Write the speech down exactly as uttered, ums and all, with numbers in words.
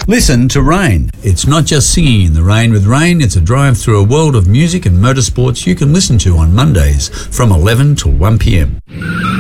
Listen to Rain. It's not just singing in the rain with Rain, it's a drive through a world of music and motorsports you can listen to on Mondays from eleven till one p m.